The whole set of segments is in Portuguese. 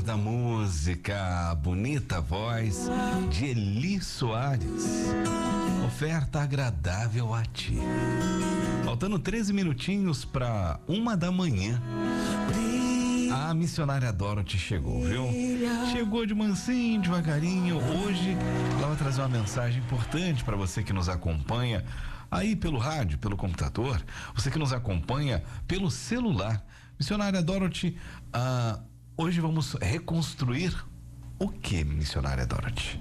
sabor da música, bonita voz de Eli Soares. Oferta agradável a ti. Faltando 13 minutinhos para 1h. A missionária Dorothy chegou, viu? Chegou de mansinho, devagarinho. Hoje ela vai trazer uma mensagem importante para você que nos acompanha aí pelo rádio, pelo computador, você que nos acompanha pelo celular. Missionária Dorothy, hoje vamos reconstruir o que, missionária Dorothy?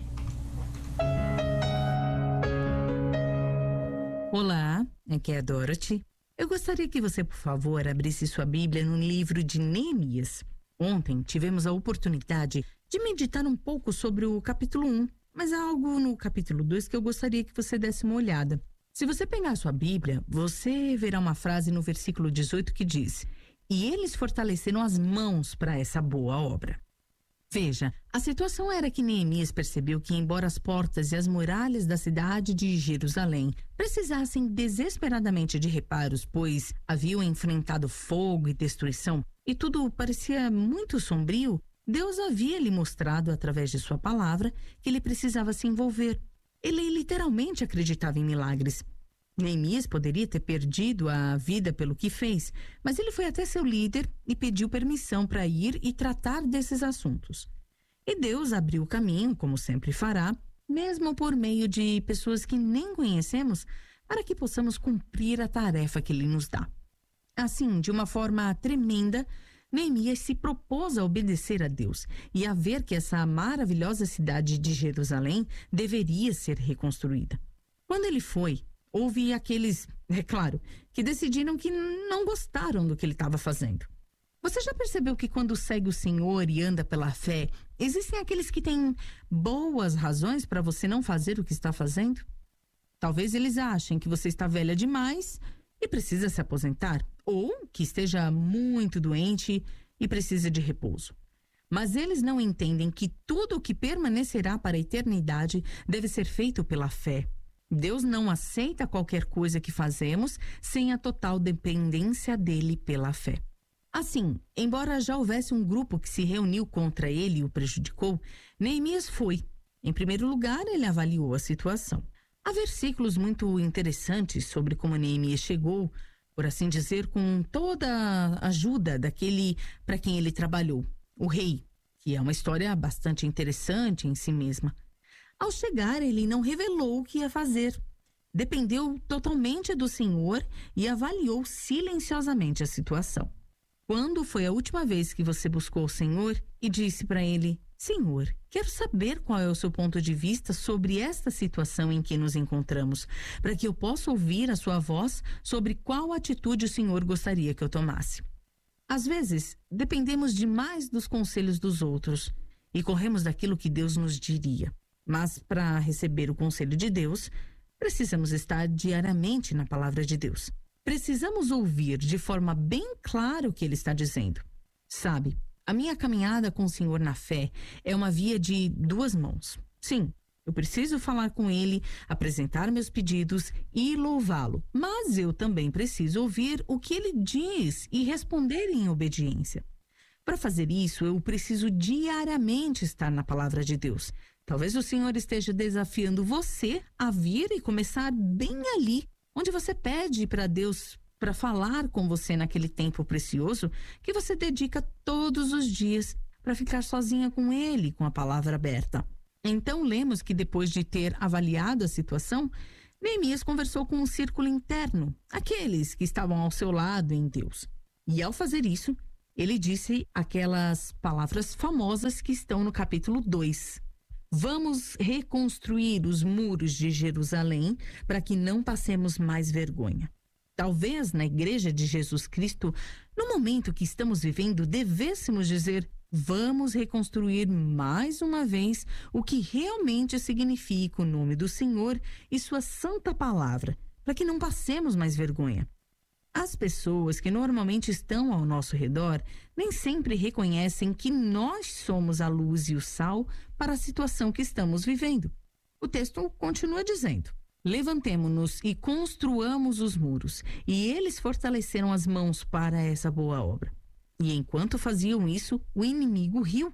Olá, aqui é a Dorothy. Eu gostaria que você, por favor, abrisse sua Bíblia no livro de Neemias. Ontem tivemos a oportunidade de meditar um pouco sobre o capítulo 1, mas há algo no capítulo 2 que eu gostaria que você desse uma olhada. Se você pegar a sua Bíblia, você verá uma frase no versículo 18 que diz: "E eles fortaleceram as mãos para essa boa obra." Veja, a situação era que Neemias percebeu que, embora as portas e as muralhas da cidade de Jerusalém precisassem desesperadamente de reparos, pois haviam enfrentado fogo e destruição, e tudo parecia muito sombrio, Deus havia lhe mostrado, através de sua palavra, que ele precisava se envolver. Ele literalmente acreditava em milagres. Neemias poderia ter perdido a vida pelo que fez, mas ele foi até seu líder e pediu permissão para ir e tratar desses assuntos. E Deus abriu o caminho, como sempre fará, mesmo por meio de pessoas que nem conhecemos, para que possamos cumprir a tarefa que ele nos dá. Assim, de uma forma tremenda, Neemias se propôs a obedecer a Deus e a ver que essa maravilhosa cidade de Jerusalém deveria ser reconstruída. Quando ele foi, houve aqueles, é claro, que decidiram que não gostaram do que ele estava fazendo. Você já percebeu que quando segue o Senhor e anda pela fé, existem aqueles que têm boas razões para você não fazer o que está fazendo? Talvez eles achem que você está velha demais e precisa se aposentar, ou que esteja muito doente e precisa de repouso. Mas eles não entendem que tudo o que permanecerá para a eternidade deve ser feito pela fé. Deus não aceita qualquer coisa que fazemos sem a total dependência dele pela fé. Assim, embora já houvesse um grupo que se reuniu contra ele e o prejudicou, Neemias foi. Em primeiro lugar, ele avaliou a situação. Há versículos muito interessantes sobre como Neemias chegou, por assim dizer, com toda a ajuda daquele para quem ele trabalhou, o rei, que é uma história bastante interessante em si mesma. Ao chegar, ele não revelou o que ia fazer. Dependeu totalmente do Senhor e avaliou silenciosamente a situação. Quando foi a última vez que você buscou o Senhor e disse para ele: "Senhor, quero saber qual é o seu ponto de vista sobre esta situação em que nos encontramos, para que eu possa ouvir a sua voz sobre qual atitude o Senhor gostaria que eu tomasse." Às vezes, dependemos demais dos conselhos dos outros e corremos daquilo que Deus nos diria. Mas para receber o conselho de Deus, precisamos estar diariamente na palavra de Deus. Precisamos ouvir de forma bem clara o que ele está dizendo. Sabe, a minha caminhada com o Senhor na fé é uma via de duas mãos. Sim, eu preciso falar com ele, apresentar meus pedidos e louvá-lo. Mas eu também preciso ouvir o que ele diz e responder em obediência. Para fazer isso, eu preciso diariamente estar na palavra de Deus. Talvez o Senhor esteja desafiando você a vir e começar bem ali, onde você pede para Deus para falar com você naquele tempo precioso que você dedica todos os dias para ficar sozinha com Ele, com a palavra aberta. Então lemos que depois de ter avaliado a situação, Neemias conversou com um círculo interno, aqueles que estavam ao seu lado em Deus. E ao fazer isso, ele disse aquelas palavras famosas que estão no capítulo 2. Vamos reconstruir os muros de Jerusalém para que não passemos mais vergonha. Talvez na Igreja de Jesus Cristo, no momento que estamos vivendo, devêssemos dizer: vamos reconstruir mais uma vez o que realmente significa o nome do Senhor e sua santa palavra, para que não passemos mais vergonha. As pessoas que normalmente estão ao nosso redor nem sempre reconhecem que nós somos a luz e o sal para a situação que estamos vivendo. O texto continua dizendo: levantemo-nos e construamos os muros, e eles fortaleceram as mãos para essa boa obra. E enquanto faziam isso, o inimigo riu,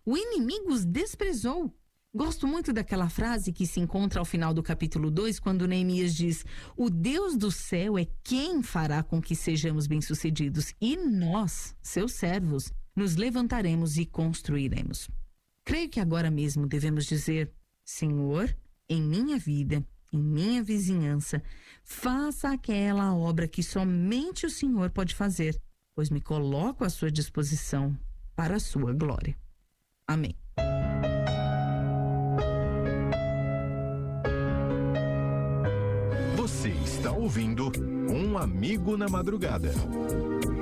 O inimigo os desprezou. Gosto muito daquela frase que se encontra ao final do capítulo 2, quando Neemias diz: o Deus do céu é quem fará com que sejamos bem-sucedidos, e nós, seus servos, nos levantaremos e construiremos. Creio que agora mesmo devemos dizer: Senhor, em minha vida, em minha vizinhança, faça aquela obra que somente o Senhor pode fazer, pois me coloco à sua disposição para a sua glória. Amém. Você está ouvindo Um Amigo na Madrugada.